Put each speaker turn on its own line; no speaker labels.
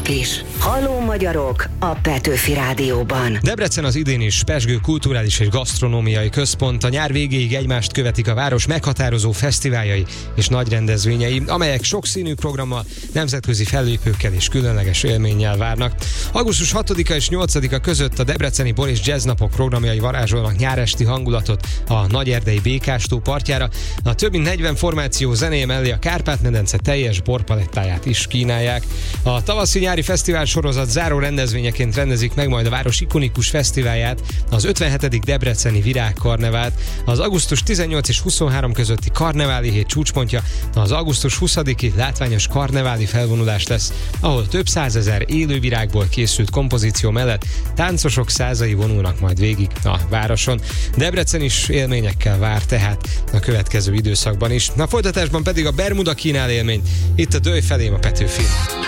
is. Halló magyarok a Petőfi Rádióban.
Debrecen az idén is pezsgő kulturális és gasztronómiai központ. A nyár végéig egymást követik a város meghatározó fesztiváljai és nagy rendezvényei, amelyek sokszínű programmal, nemzetközi fellépőkkel és különleges élménnyel várnak. Augusztus 6-a és 8-a között a debreceni bor és jazz napok programjai varázsolnak nyáresti hangulatot a nagyerdei Békástó partjára. A több mint 40 formáció zenéje mellé a Kárpát-medence teljes borpalettáját is kínálják. A tavaszi-nyári fesztivál sorozat záró rendezvényeként rendezik meg majd a város ikonikus fesztiválját, az 57. debreceni virágkarnevált. Az augusztus 18 és 23 közötti karneváli hét csúcspontja az augusztus 20-i látványos karneváli felvonulás lesz, ahol több százezer élő virágból készült kompozíció mellett táncosok százai vonulnak majd végig a városon. Debrecen is élményekkel vár tehát a következő időszakban is. A folytatásban pedig a Bermuda kínál élmény. Itt a Dőj felém a Petőfin.